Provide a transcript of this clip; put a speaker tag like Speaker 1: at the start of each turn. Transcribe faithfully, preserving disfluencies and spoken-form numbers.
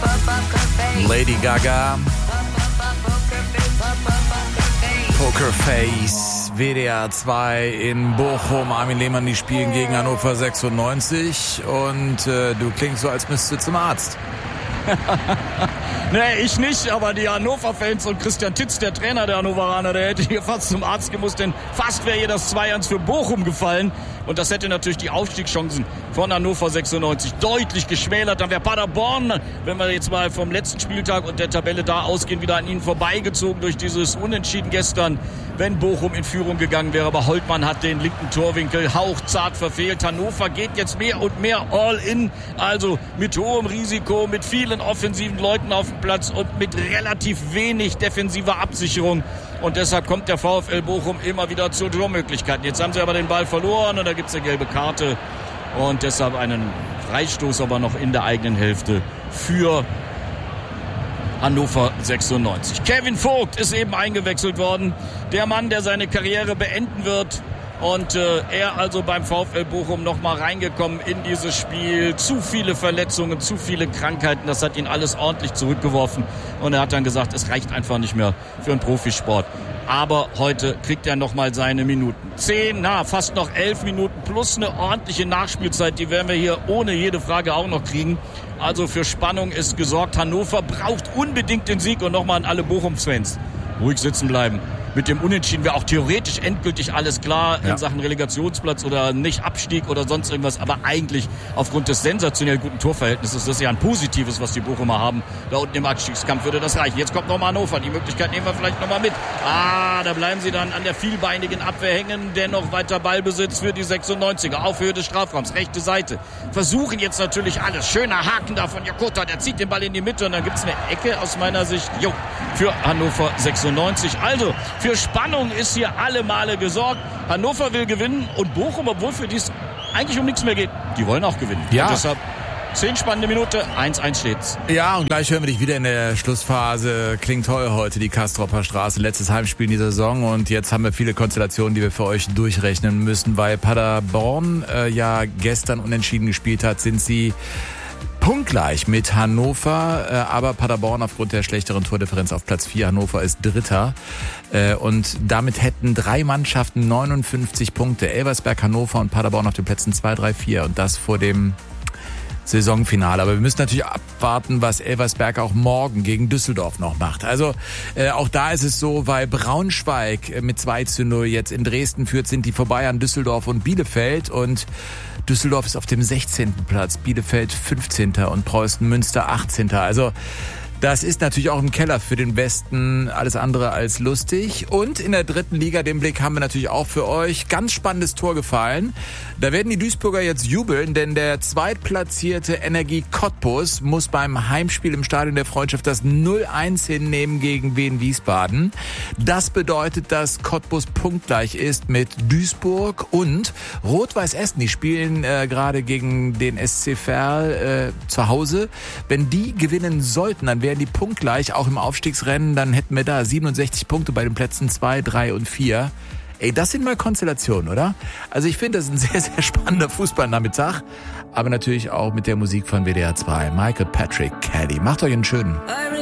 Speaker 1: Lady Gaga, Pokerface, W D R zwei in Bochum. Armin Lehmann, die spielen gegen Hannover sechsundneunzig und äh, du klingst so, als müsstest du zum Arzt.
Speaker 2: Nee, ich nicht, aber die Hannover-Fans und Christian Titz, der Trainer der Hannoveraner, der hätte hier fast zum Arzt gemusst, denn fast wäre hier das zwei eins für Bochum gefallen. Und das hätte natürlich die Aufstiegschancen von Hannover sechsundneunzig deutlich geschmälert. Dann wäre Paderborn, wenn wir jetzt mal vom letzten Spieltag und der Tabelle da ausgehen, wieder an ihnen vorbeigezogen durch dieses Unentschieden gestern, wenn Bochum in Führung gegangen wäre. Aber Holtmann hat den linken Torwinkel hauchzart verfehlt. Hannover geht jetzt mehr und mehr all in, also mit hohem Risiko, mit vielen offensiven Leuten auf dem Platz und mit relativ wenig defensiver Absicherung. Und deshalb kommt der VfL Bochum immer wieder zu Tormöglichkeiten. Jetzt haben sie aber den Ball verloren und da gibt es eine gelbe Karte. Und deshalb einen Freistoß aber noch in der eigenen Hälfte für Hannover sechsundneunzig. Kevin Vogt ist eben eingewechselt worden. Der Mann, der seine Karriere beenden wird. Und äh, er also beim VfL Bochum nochmal reingekommen in dieses Spiel. Zu viele Verletzungen, zu viele Krankheiten. Das hat ihn alles ordentlich zurückgeworfen. Und er hat dann gesagt, es reicht einfach nicht mehr für einen Profisport. Aber heute kriegt er nochmal seine Minuten. Zehn, na, fast noch elf Minuten plus eine ordentliche Nachspielzeit. Die werden wir hier ohne jede Frage auch noch kriegen. Also für Spannung ist gesorgt. Hannover braucht unbedingt den Sieg. Und nochmal an alle Bochum-Fans: ruhig sitzen bleiben. Mit dem Unentschieden wäre auch theoretisch endgültig alles klar in ja. Sachen Relegationsplatz oder nicht Abstieg oder sonst irgendwas. Aber eigentlich aufgrund des sensationell guten Torverhältnisses, das ist ja ein positives, was die Bochumer haben. Da unten im Abstiegskampf würde das reichen. Jetzt kommt nochmal Hannover. Die Möglichkeit nehmen wir vielleicht nochmal mit. Ah, da bleiben sie dann an der vielbeinigen Abwehr hängen. Dennoch weiter Ballbesitz für die sechsundneunziger. Auf Höhe des Strafraums, rechte Seite. Versuchen jetzt natürlich alles. Schöner Haken da von Jakota. Der zieht den Ball in die Mitte und dann gibt es eine Ecke aus meiner Sicht. Jo, für Hannover sechsundneunzig. Also, für Spannung ist hier alle Male gesorgt. Hannover will gewinnen und Bochum, obwohl für die es eigentlich um nichts mehr geht, die wollen auch gewinnen.
Speaker 1: Ja.
Speaker 2: Und deshalb zehn spannende Minute, eins eins steht's.
Speaker 1: Ja, und gleich hören wir dich wieder in der Schlussphase. Klingt toll heute, die Castropper Straße. Letztes Heimspiel in dieser Saison und jetzt haben wir viele Konstellationen, die wir für euch durchrechnen müssen. Weil Paderborn äh, ja gestern unentschieden gespielt hat, sind sie punktgleich mit Hannover, aber Paderborn aufgrund der schlechteren Tordifferenz auf Platz vier. Hannover ist Dritter. Und damit hätten drei Mannschaften neunundfünfzig Punkte. Elversberg, Hannover und Paderborn auf den Plätzen zwei, drei, vier. Und das vor dem Saisonfinale. Aber wir müssen natürlich abwarten, was Elversberg auch morgen gegen Düsseldorf noch macht. Also äh, auch da ist es so, weil Braunschweig äh, mit zwei zu null jetzt in Dresden führt, sind die vorbei an Düsseldorf und Bielefeld. Und Düsseldorf ist auf dem sechzehnten Platz, Bielefeld fünfzehnten und Preußen Münster achtzehnten Also das ist natürlich auch im Keller für den Westen alles andere als lustig. Und in der dritten Liga, den Blick haben wir natürlich auch für euch. Ganz spannendes Tor gefallen. Da werden die Duisburger jetzt jubeln, denn der zweitplatzierte Energie Cottbus muss beim Heimspiel im Stadion der Freundschaft das null eins hinnehmen gegen Wien Wiesbaden. Das bedeutet, dass Cottbus punktgleich ist mit Duisburg und Rot-Weiß Essen. Die spielen äh, gerade gegen den S C Verl äh, zu Hause. Wenn die gewinnen sollten, dann wären die punktgleich, auch im Aufstiegsrennen. Dann hätten wir da siebenundsechzig Punkte bei den Plätzen zwei, drei und vier. Ey, das sind mal Konstellationen, oder? Also ich finde, das ist ein sehr, sehr spannender Fußballnachmittag. Aber natürlich auch mit der Musik von W D R zwei. Michael Patrick Caddy. Macht euch einen schönen.